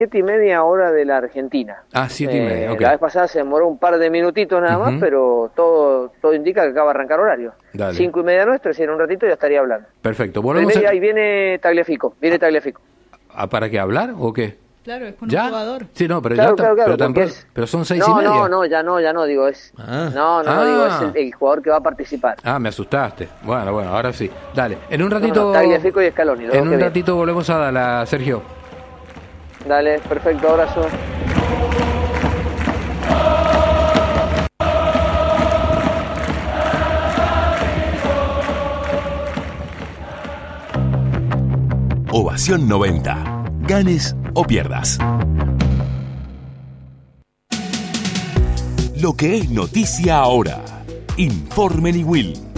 7:30 hora de la Argentina. 7:30, ok. La vez pasada se demoró un par de minutitos nada más, pero todo indica que acaba de arrancar horario. Dale. 5:30 nuestro, si en un ratito ya estaría hablando. Perfecto. Ahí viene Tagliafico, ¿Para qué hablar o qué? Claro, es con ¿Ya? un jugador. Sí, no, pero claro, ya claro, pero son 6:30. No, ya no, digo, es... digo, es el jugador que va a participar. Me asustaste. Bueno, ahora sí. Dale, en un ratito... Tagliafico y Scaloni. En un ratito volvemos a darla, Sergio. Dale, perfecto, abrazo. Ovación 90. Ganes o pierdas. Lo que es noticia ahora. Informe Niwil.